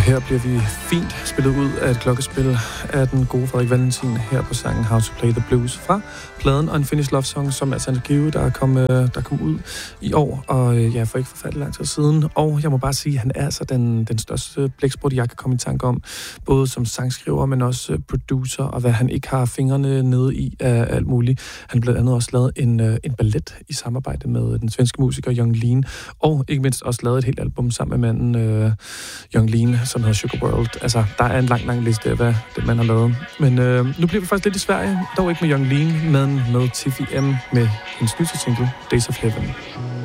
her bliver vi fint spillet ud af et klokkespil af den gode Frederik Valentin her på sangen How to Play the Blues fra pladen Unfinished Love Song, som er Santa Give, der kom ud i år, og for ikke forfærdelig lang tid siden. Og jeg må bare sige, at han er altså den største blæksprut, jeg kan komme i tanke om, både som sangskriver, men også producer, og hvad han ikke har fingrene nede i af alt muligt. Han har blandt andet også lavet en ballet i samarbejde med den svenske musiker Young Lean, og ikke mindst også lavet et helt album sammen med manden Young Lean, som hedder Sugar World. Altså, der er en lang liste af, hvad det man har lavet. Men nu bliver vi faktisk lidt i Sverige, dog ikke med Young Lean, men med Tiffy M med hendes nyeste single, Days of Heaven.